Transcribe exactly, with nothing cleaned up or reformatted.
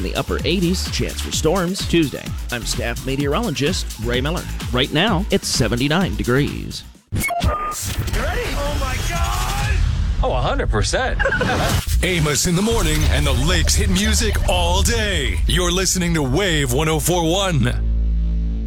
the upper eighties, chance for storms Tuesday. I'm staff meteorologist Ray Miller. Right now, it's seventy-nine degrees. You ready? Oh my God! Oh, one hundred percent. Amos in the morning and the Lakes hit music all day. You're listening to Wave one oh four point one.